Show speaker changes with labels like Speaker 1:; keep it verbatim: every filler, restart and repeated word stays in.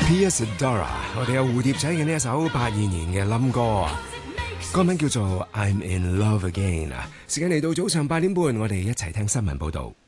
Speaker 1: P.S. Dora， 我哋有蝴蝶仔嘅呢一首八二年嘅冧歌，歌名叫做《I'm in Love Again》。時間嚟到早上八點半，我哋一齊聽新聞報道。